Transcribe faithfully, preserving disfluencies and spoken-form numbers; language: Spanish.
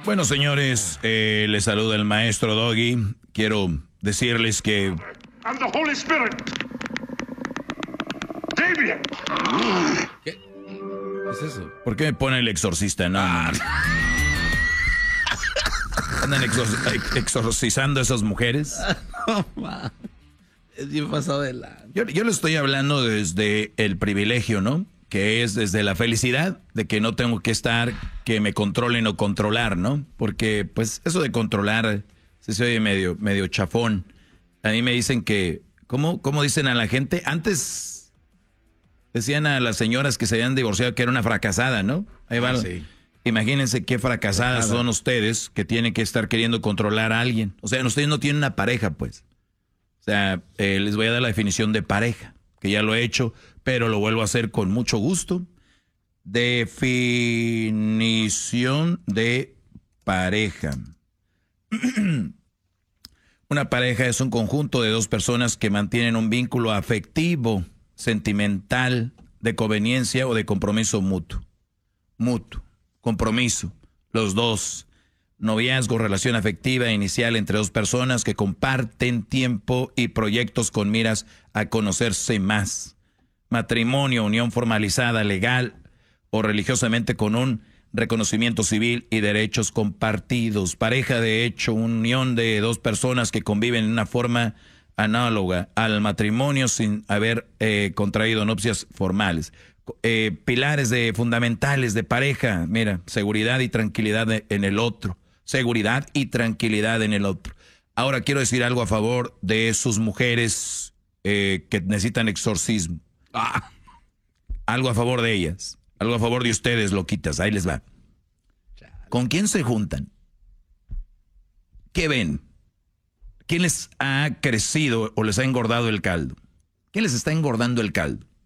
Bueno, señores, eh, les saluda el maestro Doggy. Quiero decirles que... I'm the Holy Spirit. Damien. ¿Qué? ¿Qué es eso? ¿Por qué me pone el exorcista? No, no, no. ¿Andan exor- exorcizando a esas mujeres? No, ma. Es bien pasado de la... Yo, yo le estoy hablando desde el privilegio, ¿no? Que es desde la felicidad de que no tengo que estar, que me controlen o controlar, ¿no? Porque, pues, eso de controlar se, se oye medio, medio chafón. A mí me dicen que, ¿cómo, cómo dicen a la gente? Antes decían a las señoras que se habían divorciado que era una fracasada, ¿no? Ahí va. Ah, sí. Imagínense qué fracasadas Fracasada. son ustedes que tienen que estar queriendo controlar a alguien. O sea, ustedes no tienen una pareja, pues. O sea, eh, les voy a dar la definición de pareja, que ya lo he hecho, pero lo vuelvo a hacer con mucho gusto. Definición de pareja. Una pareja es un conjunto de dos personas que mantienen un vínculo afectivo, sentimental, de conveniencia o de compromiso mutuo. Mutuo, compromiso, los dos. Noviazgo, relación afectiva inicial entre dos personas que comparten tiempo y proyectos con miras a conocerse más. Matrimonio, unión formalizada, legal o religiosamente con un reconocimiento civil y derechos compartidos. Pareja, de hecho, unión de dos personas que conviven en una forma análoga al matrimonio sin haber eh, contraído nupcias formales. Eh, pilares de, fundamentales de pareja, mira, seguridad y tranquilidad de, en el otro. Seguridad y tranquilidad en el otro. Ahora quiero decir algo a favor de sus mujeres eh, que necesitan exorcismo. Ah. Algo a favor de ellas. Algo a favor de ustedes, loquitas. Ahí les va. ¿Con quién se juntan? ¿Qué ven? ¿Quién les ha crecido o les ha engordado el caldo? ¿Quién les está engordando el caldo?